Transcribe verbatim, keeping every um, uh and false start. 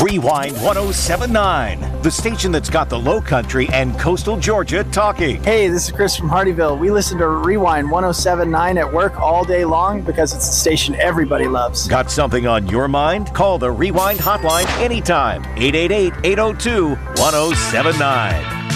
Rewind one oh seven point nine, the station that's got the Low Country and coastal Georgia talking. Hey, this is Chris from Hardyville. We listen to Rewind one oh seven point nine at work all day long because it's a station everybody loves. Got something on your mind? Call the Rewind hotline anytime. eight eight eight, eight oh two, one oh seven nine.